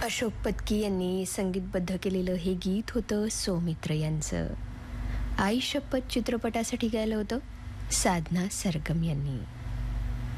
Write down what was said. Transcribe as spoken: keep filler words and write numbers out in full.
अशोक पत्की यांनी संगीतबद्ध केलेलं हे गीत होतं सौमित्र यांचं. आई शपथ चित्रपटासाठी गायलं होतं साधना सरगम यांनी.